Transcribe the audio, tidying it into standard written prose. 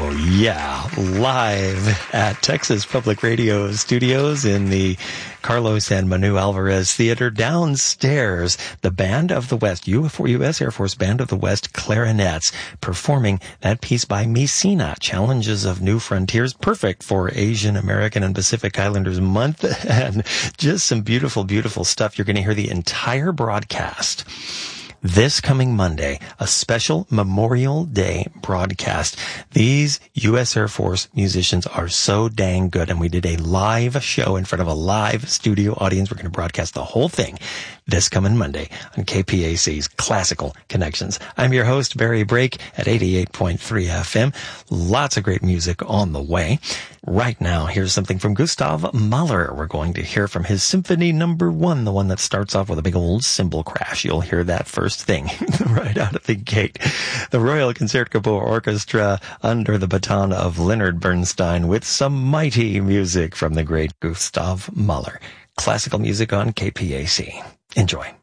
Oh, yeah. Live at Texas Public Radio Studios in the Carlos and Manu Alvarez Theater. Downstairs, the Band of the West, U.S. Air Force Band of the West clarinets, performing that piece by Messina, Challenges of New Frontiers, perfect for Asian American and Pacific Islanders Month, and just some beautiful, beautiful stuff. You're going to hear the entire broadcast this coming Monday, a special Memorial Day broadcast. These U.S. Air Force musicians are so dang good, and we did a live show in front of a live studio audience. We're going to broadcast the whole thing this coming Monday on KPAC's Classical Connections. I'm your host, Barry Brake, at 88.3 FM. Lots of great music on the way. Right now, here's something from Gustav Mahler. We're going to hear from his Symphony No. 1, the one that starts off with a big old cymbal crash. You'll hear that first thing right out of the gate. The Royal Concertgebouw Orchestra under the baton of Leonard Bernstein with some mighty music from the great Gustav Mahler. Classical music on KPAC. Enjoy.